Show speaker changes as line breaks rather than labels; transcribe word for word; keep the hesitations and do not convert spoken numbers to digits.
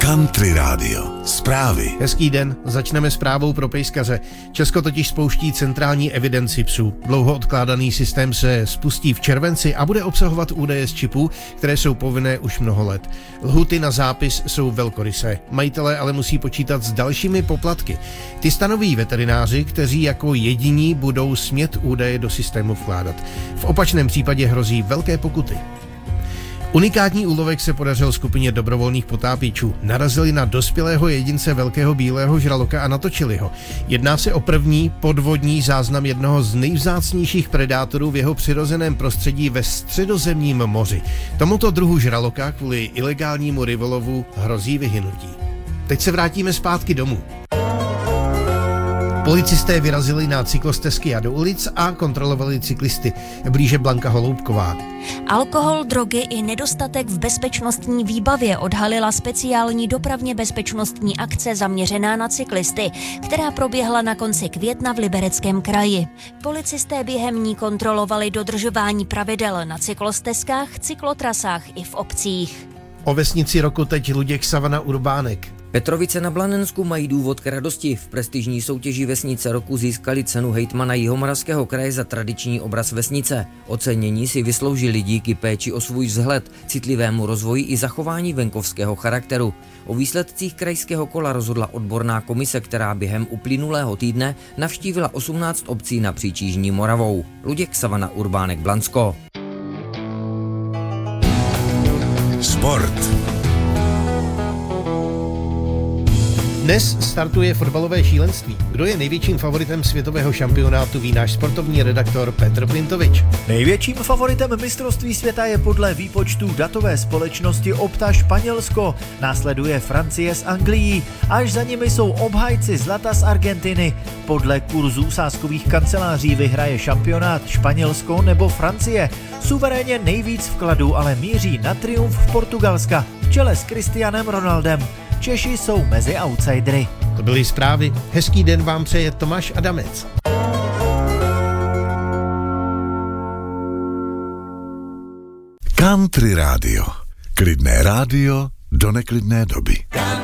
Country Radio. Zprávy.
Hezký den, začneme zprávou pro pejskaře. Česko totiž spouští centrální evidenci psů. Dlouho odkládaný systém se spustí v červenci a bude obsahovat údaje z čipů, které jsou povinné už mnoho let. Lhuty na zápis jsou velkorysé. Majitelé ale musí počítat s dalšími poplatky. Ty stanoví veterináři, kteří jako jediní budou smět údaje do systému vkládat. V opačném případě hrozí velké pokuty. Unikátní úlovek se podařil skupině dobrovolných potápěčů. Narazili na dospělého jedince velkého bílého žraloka a natočili ho. Jedná se o první podvodní záznam jednoho z nejvzácnějších predátorů v jeho přirozeném prostředí ve středozemním moři. Tomuto druhu žraloka kvůli ilegálnímu rybolovu hrozí vyhynutí. Teď se vrátíme zpátky domů. Policisté vyrazili na cyklostezky a do ulic a kontrolovali cyklisty. Blíže Blanka Holoubková.
Alkohol, drogy i nedostatek v bezpečnostní výbavě odhalila speciální dopravně bezpečnostní akce zaměřená na cyklisty, která proběhla na konci května v Libereckém kraji. Policisté během ní kontrolovali dodržování pravidel na cyklostezkách, cyklotrasách i v obcích.
O vesnici roku teď Luděk Savana Urbánek.
Petrovice na Blanensku mají důvod k radosti. V prestižní soutěži Vesnice roku získali cenu hejtmana Jihomoravského kraje za tradiční obraz vesnice. Ocenění si vysloužili díky péči o svůj vzhled, citlivému rozvoji i zachování venkovského charakteru. O výsledcích krajského kola rozhodla odborná komise, která během uplynulého týdne navštívila osmnáct obcí napříč Jižní Moravou. Luděk Savana Urbánek, Blansko.
Sport.
Dnes startuje fotbalové šílenství. Kdo je největším favoritem světového šampionátu, ví náš sportovní redaktor Petr Plintovič.
Největším favoritem mistrovství světa je podle výpočtů datové společnosti Opta Španělsko. Následuje Francie s Anglií. Až za nimi jsou obhájci zlata z Argentiny. Podle kurzů sázkových kanceláří vyhraje šampionát Španělsko nebo Francie. Suverénně nejvíc vkladů ale míří na triumf Portugalska v čele s Cristianem Ronaldem. Češi jsou mezi outsidery.
To byly zprávy. Hezký den vám přeje Tomáš Adamec.
Country Radio. Klidné rádio do neklidné doby.